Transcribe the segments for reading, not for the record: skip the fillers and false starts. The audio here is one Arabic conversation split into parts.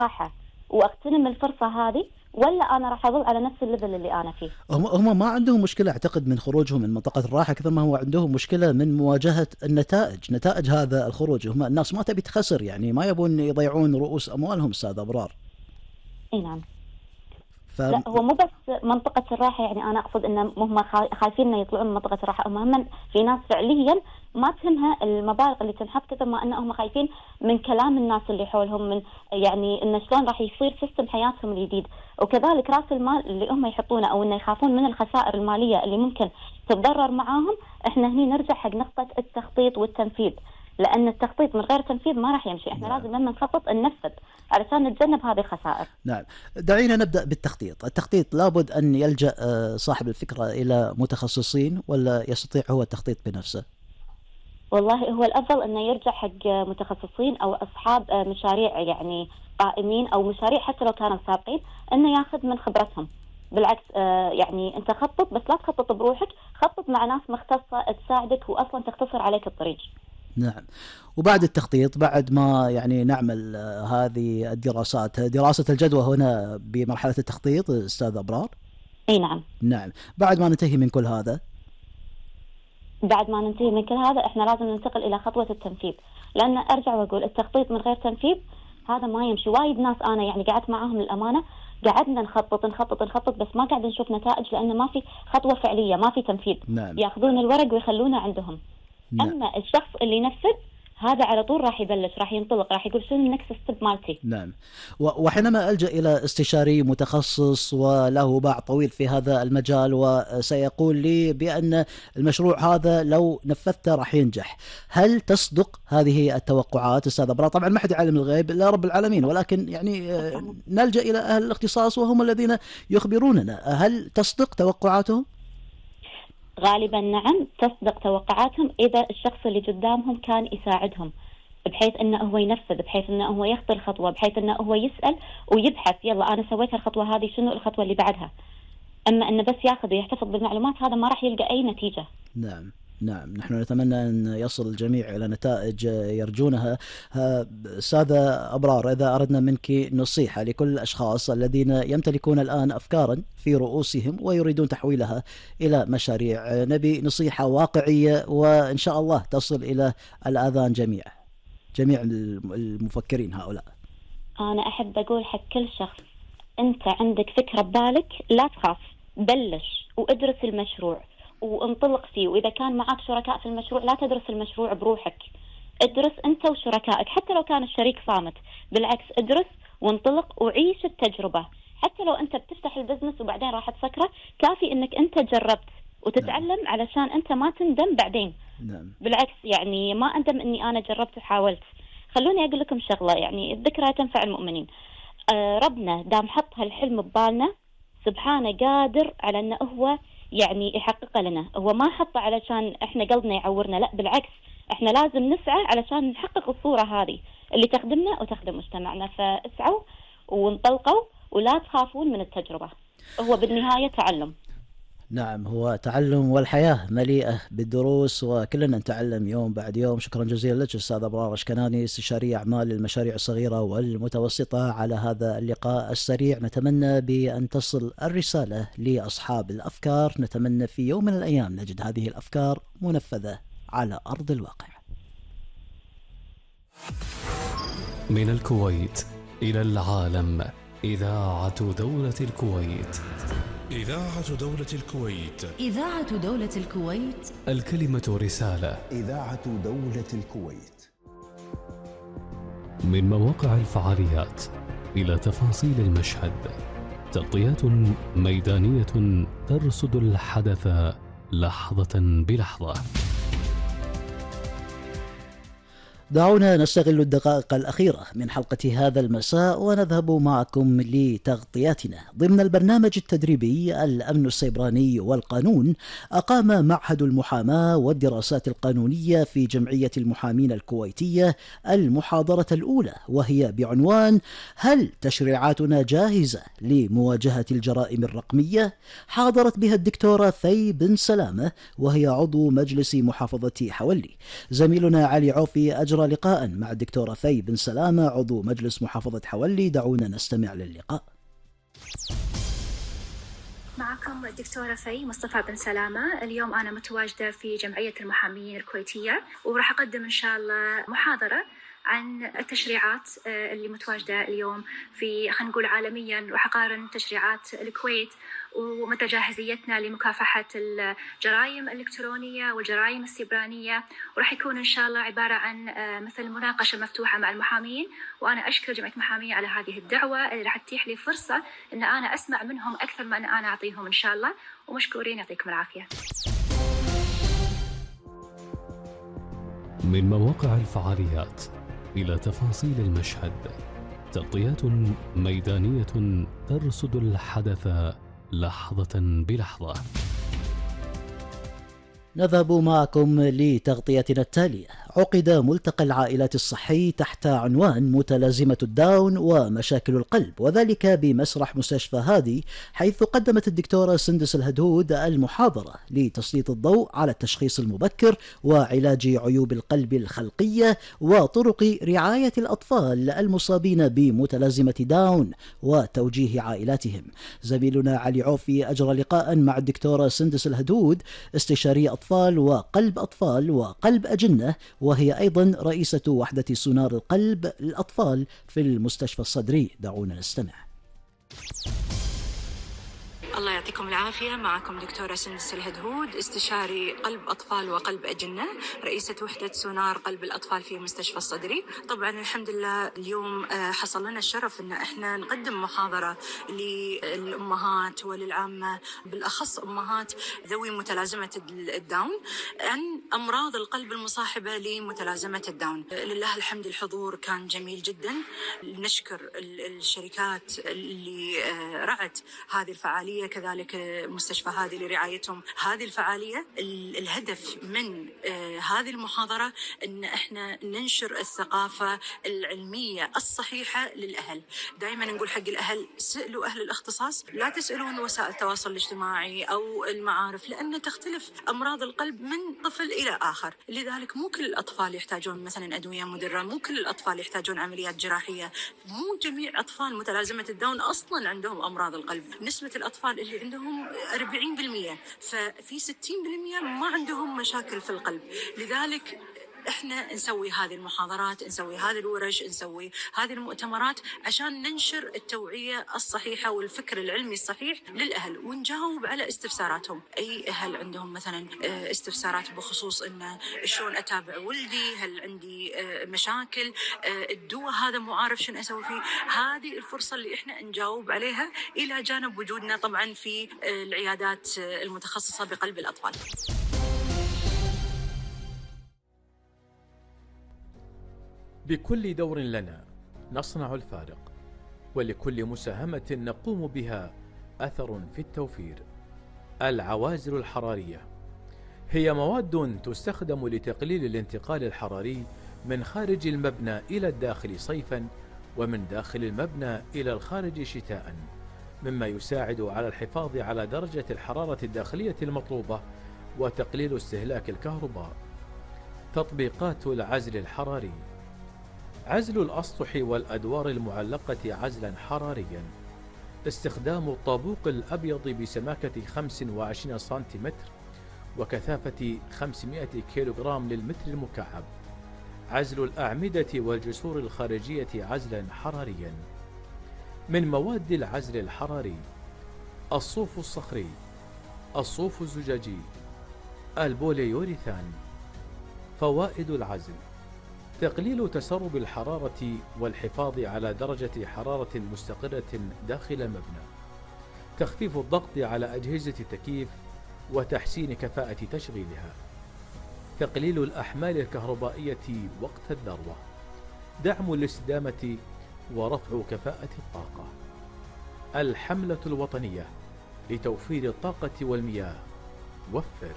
راحة واغتنم الفرصة هذه، ولا أنا راح أظل على نفس الليفل اللي أنا فيه؟ هم ما عندهم مشكلة أعتقد من خروجهم من منطقة الراحة كثر ما هو عندهم مشكلة من مواجهة نتائج هذا الخروج. هم الناس ما تبي تخسر، يعني ما يبون يضيعون رؤوس أموالهم أستاذ أبرار. اي نعم. ف... لا هو مو بس منطقة الراحة، يعني أنا أقصد إن هم خايفين إنه يطلعون من منطقة الراحة. هم في ناس فعليا ما تهمها المبالغ اللي تنحط، كثر ما أنهم خايفين من كلام الناس اللي حولهم، من يعني إن شلون راح يصير سيستم حياتهم الجديد. وكذلك رأس المال اللي هم يحطونه، أو إنه يخافون من الخسائر المالية اللي ممكن تتضرر معاهم. إحنا هني نرجع حق نقطة التخطيط والتنفيذ، لأن التخطيط من غير تنفيذ ما راح يمشي. إحنا لازم لما نخطط ننفذ علشان نتجنب هذه الخسائر. نعم، دعينا نبدأ بالتخطيط. التخطيط لابد أن يلجأ صاحب الفكرة إلى متخصصين، ولا يستطيع هو التخطيط بنفسه؟ والله هو الأفضل أنه يرجع حق متخصصين أو أصحاب مشاريع، يعني قائمين أو مشاريع حتى لو كانوا سابقين، أنه ياخذ من خبرتهم. بالعكس يعني أنت خطط، بس لا تخطط بروحك، خطط مع ناس مختصة تساعدك وأصلا تختصر عليك الطريق. نعم. وبعد التخطيط، بعد ما يعني نعمل هذه الدراسات، دراسة الجدوى هنا بمرحلة التخطيط أستاذ أبرار؟ أي نعم. نعم. بعد ما ننتهي من كل هذا، إحنا لازم ننتقل إلى خطوة التنفيذ. لأن أرجع وأقول التخطيط من غير تنفيذ هذا ما يمشي. وايد ناس أنا يعني قعدت معاهم للأمانة، قعدنا نخطط بس ما قاعد نشوف نتائج، لأنه ما في خطوة فعلية، ما في تنفيذ. نعم. يأخذون الورق ويخلونه عندهم. نعم. أما الشخص اللي ينفذ هذا على طول راح يبلش، راح ينطلق، راح يقول شنو النكست ستيب مالتي. نعم. وحينما ألجأ إلى استشاري متخصص وله باع طويل في هذا المجال وسيقول لي بأن المشروع هذا لو نفذته راح ينجح، هل تصدق هذه التوقعات أستاذ أبرار؟ طبعا ما حد يعلم الغيب إلا رب العالمين، ولكن يعني نلجأ إلى أهل الاختصاص وهم الذين يخبروننا. هل تصدق توقعاتهم؟ غالبا نعم، تصدق توقعاتهم إذا الشخص اللي قدامهم كان يساعدهم، بحيث أنه هو ينفذ، بحيث أنه هو يخطي الخطوة، بحيث أنه هو يسأل ويبحث، يلا أنا سويت الخطوة هذه، شنو الخطوة اللي بعدها. أما أنه بس ياخذ ويحتفظ بالمعلومات، هذا ما راح يلقى أي نتيجة. نعم. نعم، نحن نتمنى أن يصل الجميع إلى نتائج يرجونها. سادة أبرار، إذا أردنا منك نصيحة لكل الأشخاص الذين يمتلكون الآن أفكارا في رؤوسهم ويريدون تحويلها إلى مشاريع، نبي نصيحة واقعية وإن شاء الله تصل إلى الآذان جميع المفكرين هؤلاء. أنا أحب أقول حق كل شخص، أنت عندك فكرة ببالك، لا تخاف، بلش وادرس المشروع وانطلق فيه. وإذا كان معك شركاء في المشروع، لا تدرس المشروع بروحك، ادرس أنت وشركائك، حتى لو كان الشريك صامت. بالعكس ادرس وانطلق وعيش التجربة. حتى لو أنت بتفتح البزنس وبعدين راح تسكره، كافي أنك أنت جربت وتتعلم. نعم. علشان أنت ما تندم بعدين. نعم. بالعكس يعني ما أندم أني أنا جربت وحاولت. خلوني أقول لكم شغلة، يعني الذكرى تنفع المؤمنين. ربنا دام حط هالحلم ببالنا، سبحانه قادر على أنه هو يعني يحقق لنا. هو ما حطه علشان احنا قلبنا يعورنا، لا بالعكس، احنا لازم نسعى علشان نحقق الصورة هذه اللي تخدمنا وتخدم مجتمعنا. فاسعوا وانطلقوا ولا تخافون من التجربة، هو بالنهاية تعلم. نعم، هو تعلم، والحياة مليئة بالدروس وكلنا نتعلم يوم بعد يوم. شكرا جزيلا لك أستاذ أبرار أشكناني، استشاري أعمال المشاريع الصغيرة والمتوسطة، على هذا اللقاء السريع. نتمنى بأن تصل الرسالة لأصحاب الأفكار، نتمنى في يوم من الأيام نجد هذه الأفكار منفذة على أرض الواقع. من الكويت إلى العالم، إذاعة دولة الكويت. إذاعة دولة الكويت. إذاعة دولة الكويت. الكلمة رسالة. إذاعة دولة الكويت. من مواقع الفعاليات إلى تفاصيل المشهد، تغطيات ميدانية ترصد الحدث لحظة بلحظة. دعونا نستغل الدقائق الأخيرة من حلقة هذا المساء ونذهب معكم لتغطياتنا. ضمن البرنامج التدريبي الأمن السيبراني والقانون، أقام معهد المحاماة والدراسات القانونية في جمعية المحامين الكويتية المحاضرة الأولى، وهي بعنوان: هل تشريعاتنا جاهزة لمواجهة الجرائم الرقمية؟ حاضرت بها الدكتورة ثي بن سلامة، وهي عضو مجلس محافظة حولي. زميلنا علي عوفي أجرى أجرى لقاء مع الدكتورة في بن سلامة عضو مجلس محافظة حولي. دعونا نستمع للقاء. معكم الدكتورة في مصطفى بن سلامة. اليوم أنا متواجدة في جمعية المحامين الكويتية، وراح أقدم إن شاء الله محاضرة عن التشريعات اللي متواجدة اليوم في، خلينا نقول عالميا، راح أقارن تشريعات الكويت ومدى جاهزيتنا لمكافحة الجرائم الإلكترونية والجرائم السيبرانية، وراح يكون إن شاء الله عبارة عن مثل مناقشة مفتوحة مع المحامين. وأنا أشكر جمعية المحامين على هذه الدعوة اللي راح تتيح لي فرصة إن أنا أسمع منهم أكثر ما أنا أعطيهم إن شاء الله، ومشكورين، يعطيكم العافية. من مواقع الفعاليات إلى تفاصيل المشهد، تغطيات ميدانية ترصد الحدث لحظة بلحظة. نذهب معكم لتغطيتنا التالية. عقد ملتقى العائلات الصحي تحت عنوان متلازمة الداون ومشاكل القلب، وذلك بمسرح مستشفى هادي، حيث قدمت الدكتورة سندس الهدهود المحاضرة لتسليط الضوء على التشخيص المبكر وعلاج عيوب القلب الخلقية وطرق رعاية الأطفال المصابين بمتلازمة داون وتوجيه عائلاتهم. زميلنا علي عوفي أجرى لقاء مع الدكتورة سندس الهدهود، استشاري أطفال وقلب أطفال وقلب أجنة، وهي أيضا رئيسة وحدة سونار القلب للأطفال في المستشفى الصدري. دعونا نستمع. الله يعطيكم العافية. معكم دكتورة سندس الهدهود، استشاري قلب أطفال وقلب أجنة، رئيسة وحدة سونار قلب الأطفال في مستشفى الصدري. طبعا الحمد لله اليوم حصل لنا الشرف أن احنا نقدم محاضرة للأمهات وللعامة، بالأخص أمهات ذوي متلازمة الداون، عن أمراض القلب المصاحبة لمتلازمة الداون. لله الحمد الحضور كان جميل جدا. نشكر الشركات اللي رعت هذه الفعالية، كذلك مستشفى هادي لرعايتهم هذه الفعالية. الهدف من هذه المحاضرة أن احنا ننشر الثقافة العلمية الصحيحة للأهل. دائما نقول حق الأهل، سألوا أهل الاختصاص، لا تسألون وسائل التواصل الاجتماعي أو المعارف، لأن تختلف أمراض القلب من طفل إلى آخر. لذلك مو كل الأطفال يحتاجون مثلا أدوية مدرة، مو كل الأطفال يحتاجون عمليات جراحية، مو جميع أطفال متلازمة الداون أصلا عندهم أمراض القلب. نسبة الأطفال اللي عندهم 40%، ففي 60% ما عندهم مشاكل في القلب. لذلك احنا نسوي هذه المحاضرات، نسوي هذه الورش، نسوي هذه المؤتمرات عشان ننشر التوعية الصحيحة والفكر العلمي الصحيح للأهل، ونجاوب على استفساراتهم. أي أهل عندهم مثلا استفسارات بخصوص إنه شلون أتابع ولدي، هل عندي مشاكل، الدواء هذا مو عارف شنو أسوي فيه، هذه الفرصة اللي احنا نجاوب عليها، إلى جانب وجودنا طبعا في العيادات المتخصصة بقلب الأطفال. بكل دور لنا نصنع الفارق، ولكل مساهمة نقوم بها أثر في التوفير. العوازل الحرارية هي مواد تستخدم لتقليل الانتقال الحراري من خارج المبنى إلى الداخل صيفا، ومن داخل المبنى إلى الخارج شتاء، مما يساعد على الحفاظ على درجة الحرارة الداخلية المطلوبة وتقليل استهلاك الكهرباء. تطبيقات العزل الحراري: عزل الأسطح والأدوار المعلقة عزلا حراريا، استخدام الطابوق الأبيض بسماكة 25 سنتيمتر وكثافة 500 كيلوغرام للمتر المكعب. عزل الأعمدة والجسور الخارجية عزلا حراريا. من مواد العزل الحراري: الصوف الصخري، الصوف الزجاجي، البوليوريثان. فوائد العزل: تقليل تسرب الحرارة والحفاظ على درجة حرارة مستقرة داخل المبنى، تخفيف الضغط على أجهزة التكييف وتحسين كفاءة تشغيلها، تقليل الأحمال الكهربائية وقت الذروة، دعم الاستدامة ورفع كفاءة الطاقة. الحملة الوطنية لتوفير الطاقة والمياه، وفر.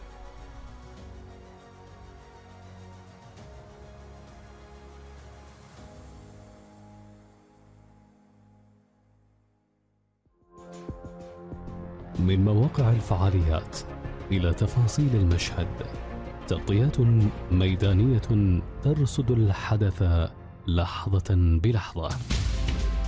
من مواقع الفعاليات إلى تفاصيل المشهد، تغطيات ميدانية ترصد الحدث لحظة بلحظة.